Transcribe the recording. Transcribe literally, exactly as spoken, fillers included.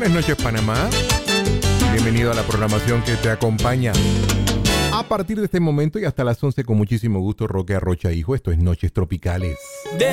Buenas noches, Panamá. Bienvenido a la programación que te acompaña a partir de este momento y hasta las once con muchísimo gusto. Roque Arrocha, hijo. Esto es Noches Tropicales. De